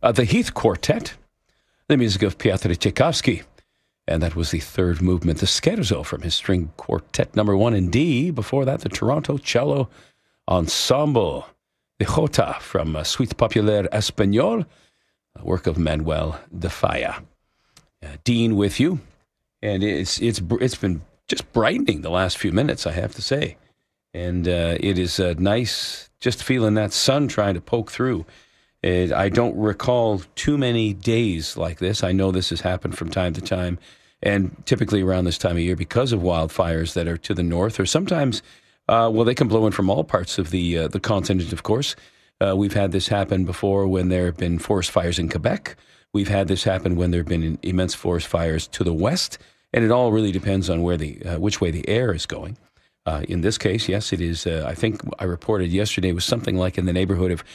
The Heath Quartet, the music of Piotr Tchaikovsky. And that was the third movement, the Scherzo from his string quartet number 1 in D. Before that, the Toronto Cello Ensemble, the Jota from Suite Populaire Espagnole, a work of Manuel de Falla. Dean with you. And it's been just brightening the last few minutes, I have to say. And it is nice just feeling that sun trying to poke through. I don't recall too many days like this. I know this has happened from time to time, and typically around this time of year because of wildfires that are to the north, or sometimes, they can blow in from all parts of the continent, of course. We've had this happen before when there have been forest fires in Quebec. We've had this happen when there have been immense forest fires to the west, and it all really depends on where which way the air is going. In this case, yes, it is. I think I reported yesterday was something like in the neighborhood of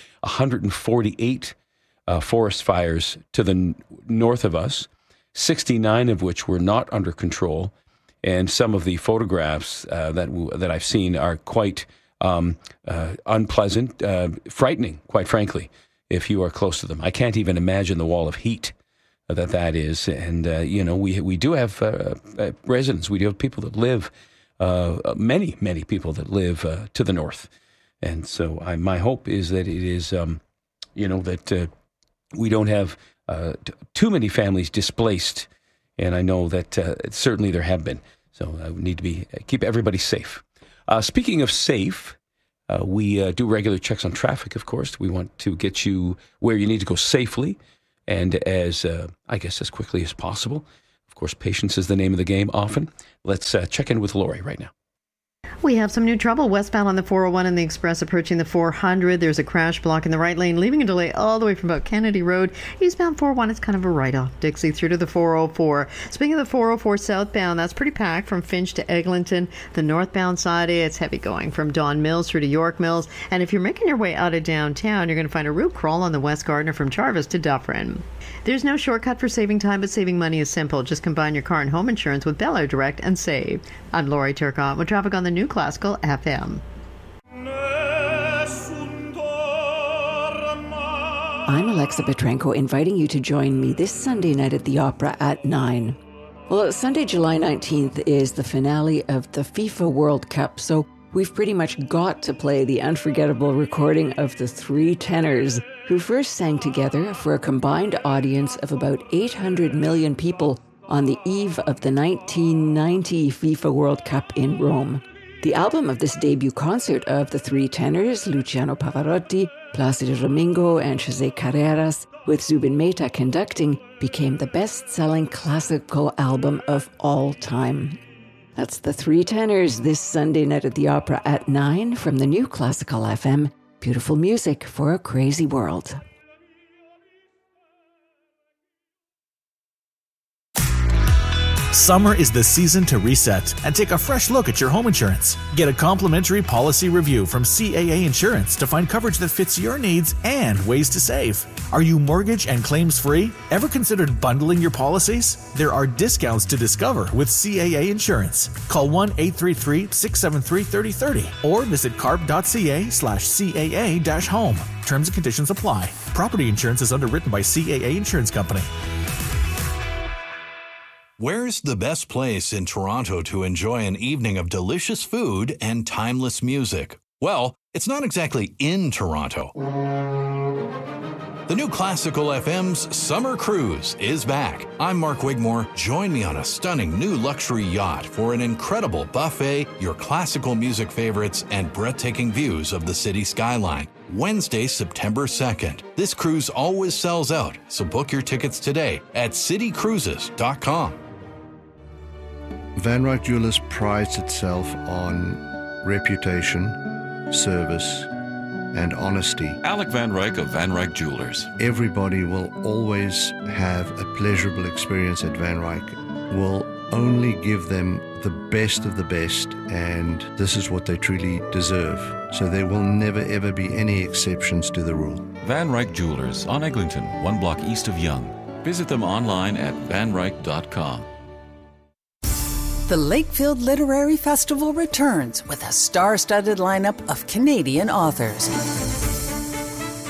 148 forest fires to the north of us, 69 of which were not under control, and some of the photographs that I've seen are quite unpleasant, frightening, quite frankly, if you are close to them. I can't even imagine the wall of heat that is. And, we do have residents, we do have people that live, many people that live to the north. And so my hope is that it is, that we don't have too many families displaced. And I know that certainly there have been. So we need to keep everybody safe. Speaking of safe, we do regular checks on traffic, of course. We want to get you where you need to go safely and as quickly as possible. Of course, patience is the name of the game often. Let's check in with Lori right now. We have some new trouble westbound on the 401 and the Express approaching the 400. There's a crash block in the right lane, leaving a delay all the way from about Kennedy Road. Eastbound 401, it's kind of a write-off. Dixie through to the 404. Speaking of the 404 southbound, that's pretty packed from Finch to Eglinton. The northbound side, it's heavy going from Don Mills through to York Mills. And if you're making your way out of downtown, you're going to find a route crawl on the West Gardiner from Jarvis to Dufferin. There's no shortcut for saving time, but saving money is simple. Just combine your car and home insurance with Bel Air Direct and save. I'm Lori Turcotte with traffic on the New Classical FM. I'm Alexa Petrenko, inviting you to join me this Sunday night at the Opera at 9. Well, Sunday, July 19th is the finale of the FIFA World Cup, so we've pretty much got to play the unforgettable recording of the three tenors who first sang together for a combined audience of about 800 million people on the eve of the 1990 FIFA World Cup in Rome. The album of this debut concert of the three tenors, Luciano Pavarotti, Plácido Domingo, and José Carreras, with Zubin Mehta conducting, became the best-selling classical album of all time. That's the three tenors this Sunday night at the Opera at 9 from the New Classical FM. Beautiful music for a crazy world. Summer is the season to reset and take a fresh look at your home insurance. Get a complimentary policy review from CAA Insurance to find coverage that fits your needs and ways to save. Are you mortgage and claims free? Ever considered bundling your policies? There are discounts to discover with CAA Insurance. Call 1-833-673-3030 or visit carp.ca/CAA-home. Terms and conditions apply. Property insurance is underwritten by CAA Insurance Company. Where's the best place in Toronto to enjoy an evening of delicious food and timeless music? Well, it's not exactly in Toronto. The New Classical FM's Summer Cruise is back. I'm Mark Wigmore. Join me on a stunning new luxury yacht for an incredible buffet, your classical music favorites, and breathtaking views of the city skyline. Wednesday, September 2nd. This cruise always sells out, so book your tickets today at citycruises.com. Van Ryck Jewelers prides itself on reputation, service, and honesty. Alec Van Ryck of Van Ryck Jewelers. Everybody will always have a pleasurable experience at Van Ryck. We'll only give them the best of the best, and this is what they truly deserve. So there will never ever be any exceptions to the rule. Van Ryck Jewelers on Eglinton, 1 block east of Yonge. Visit them online at vanryck.com. The Lakefield Literary Festival returns with a star-studded lineup of Canadian authors.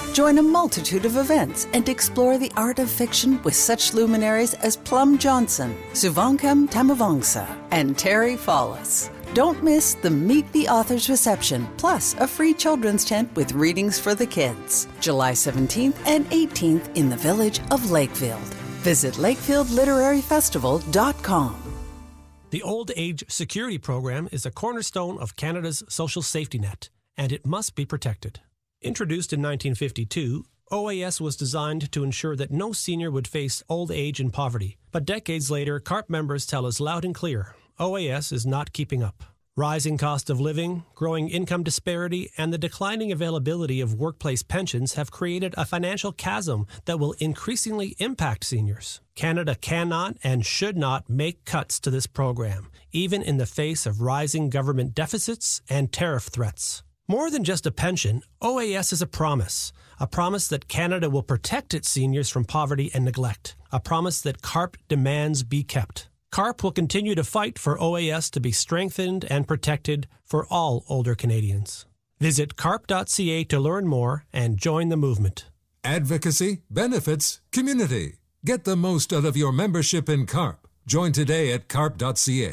Join a multitude of events and explore the art of fiction with such luminaries as Plum Johnson, Suvankam Tamavongsa, and Terry Follis. Don't miss the Meet the Authors reception, plus a free children's tent with readings for the kids. July 17th and 18th in the village of Lakefield. Visit lakefieldliteraryfestival.com. The Old Age Security Program is a cornerstone of Canada's social safety net, and it must be protected. Introduced in 1952, OAS was designed to ensure that no senior would face old age and poverty. But decades later, CARP members tell us loud and clear, OAS is not keeping up. Rising cost of living, growing income disparity, and the declining availability of workplace pensions have created a financial chasm that will increasingly impact seniors. Canada cannot and should not make cuts to this program, even in the face of rising government deficits and tariff threats. More than just a pension, OAS is a promise that Canada will protect its seniors from poverty and neglect, a promise that CARP demands be kept. CARP will continue to fight for OAS to be strengthened and protected for all older Canadians. Visit carp.ca to learn more and join the movement. Advocacy, benefits, community. Get the most out of your membership in CARP. Join today at carp.ca.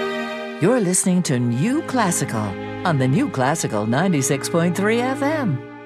You're listening to New Classical on the New Classical 96.3 FM.